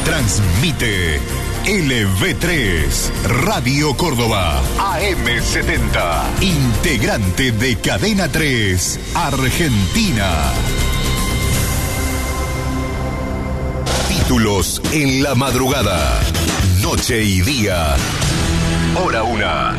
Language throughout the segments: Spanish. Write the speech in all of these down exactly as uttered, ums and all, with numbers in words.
Transmite L V tres, Radio Córdoba, A M setenta, integrante de Cadena tres, Argentina. Títulos en la madrugada, noche y día, hora una.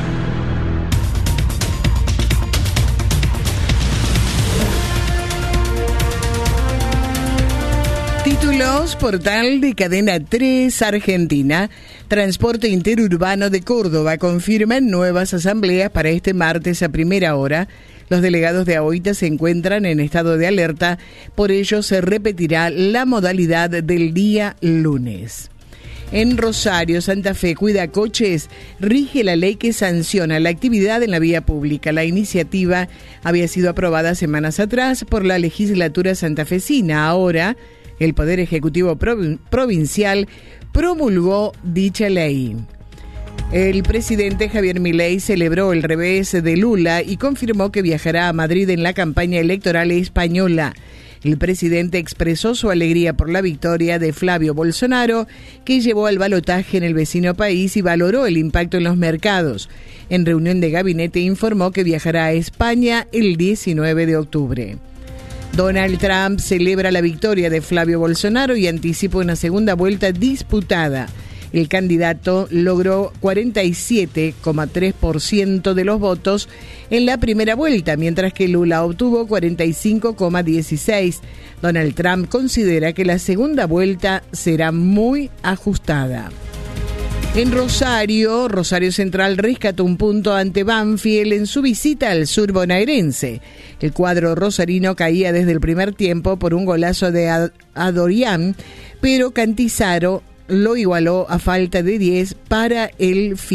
Títulos, portal de Cadena tres Argentina. Transporte Interurbano de Córdoba confirman nuevas asambleas para este martes a primera hora. Los delegados de AOITA se encuentran en estado de alerta, por ello se repetirá la modalidad del día lunes. En Rosario, Santa Fe Cuida Coches rige la ley que sanciona la actividad en la vía pública. La iniciativa había sido aprobada semanas atrás por la legislatura santafesina. Ahora, el Poder Ejecutivo Provincial promulgó dicha ley. El presidente Javier Milei celebró el revés de Lula y confirmó que viajará a Madrid en la campaña electoral española. El presidente expresó su alegría por la victoria de Flavio Bolsonaro, que llevó al balotaje en el vecino país, y valoró el impacto en los mercados. En reunión de gabinete informó que viajará a España el diecinueve de octubre. Donald Trump celebra la victoria de Flavio Bolsonaro y anticipa una segunda vuelta disputada. El candidato logró cuarenta y siete coma tres por ciento de los votos en la primera vuelta, mientras que Lula obtuvo cuarenta y cinco coma dieciséis por ciento. Donald Trump considera que la segunda vuelta será muy ajustada. En Rosario, Rosario Central rescató un punto ante Banfield en su visita al sur bonaerense. El cuadro rosarino caía desde el primer tiempo por un golazo de Adorián, pero Cantizaro lo igualó a falta de diez para el final.